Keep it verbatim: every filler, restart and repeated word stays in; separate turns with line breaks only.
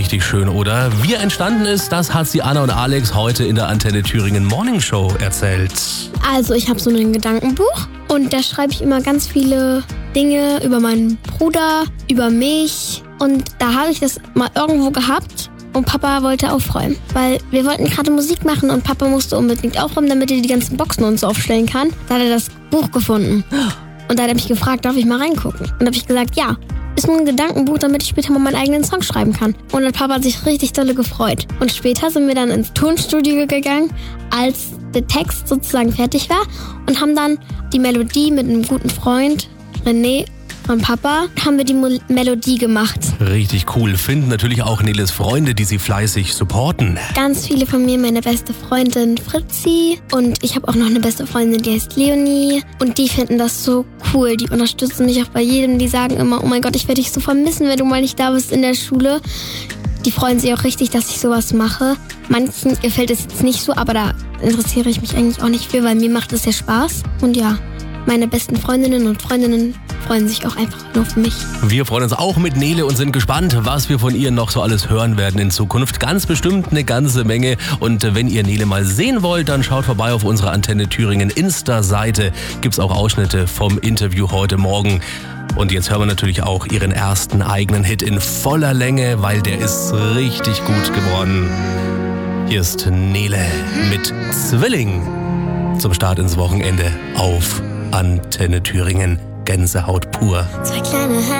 Richtig schön, oder? Wie er entstanden ist, das hat sie Anna und Alex heute in der Antenne Thüringen Morning Show erzählt.
Also ich habe so ein Gedankenbuch und da schreibe ich immer ganz viele Dinge über meinen Bruder, über mich. Und da habe ich das mal irgendwo gehabt und Papa wollte aufräumen. Weil wir wollten gerade Musik machen und Papa musste unbedingt aufräumen, damit er die ganzen Boxen und so aufstellen kann. Da hat er das Buch gefunden. Und da hat er mich gefragt, darf ich mal reingucken? Und da habe ich gesagt, ja. Ist nur ein Gedankenbuch, damit ich später mal meinen eigenen Song schreiben kann. Und der Papa hat sich richtig dolle gefreut. Und später sind wir dann ins Tonstudio gegangen, als der Text sozusagen fertig war und haben dann die Melodie mit einem guten Freund, René, von Papa, haben wir die Mo- Melodie gemacht.
Richtig cool. Finden natürlich auch Neles Freunde, die sie fleißig supporten.
Ganz viele von mir, meine beste Freundin Fritzi und ich habe auch noch eine beste Freundin, die heißt Leonie und die finden das so cool. Die unterstützen mich auch bei jedem, die sagen immer, oh mein Gott, ich werde dich so vermissen, wenn du mal nicht da bist in der Schule. Die freuen sich auch richtig, dass ich sowas mache. Manchen gefällt es jetzt nicht so, aber da interessiere ich mich eigentlich auch nicht für, weil mir macht es ja Spaß. Und ja, meine besten Freundinnen und Freundinnen freuen sich auch einfach nur für mich.
Wir freuen uns auch mit Nele und sind gespannt, was wir von ihr noch so alles hören werden in Zukunft. Ganz bestimmt eine ganze Menge. Und wenn ihr Nele mal sehen wollt, dann schaut vorbei auf unserer Antenne Thüringen Insta-Seite. Gibt's auch Ausschnitte vom Interview heute Morgen. Und jetzt hören wir natürlich auch ihren ersten eigenen Hit in voller Länge, weil der ist richtig gut geworden. Hier ist Nele mit Zwilling zum Start ins Wochenende auf Antenne Thüringen. Gänsehaut pur.
Zwei kleine Herzen.